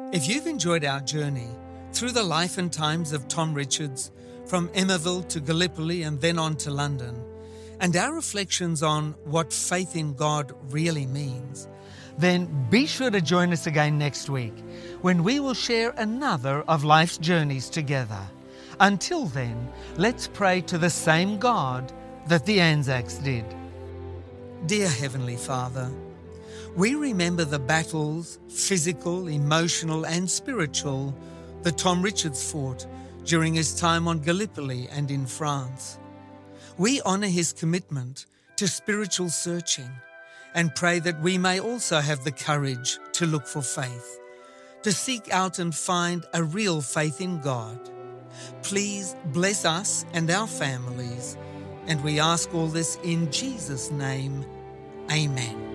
If you've enjoyed our journey through the life and times of Tom Richards, from Emmaville to Gallipoli and then on to London, and our reflections on what faith in God really means, then be sure to join us again next week when we will share another of life's journeys together. Until then, let's pray to the same God that the Anzacs did. Dear Heavenly Father, we remember the battles, physical, emotional and spiritual, that Tom Richards fought during his time on Gallipoli and in France. We honour his commitment to spiritual searching and pray that we may also have the courage to look for faith, to seek out and find a real faith in God. Please bless us and our families, and we ask all this in Jesus' name. Amen.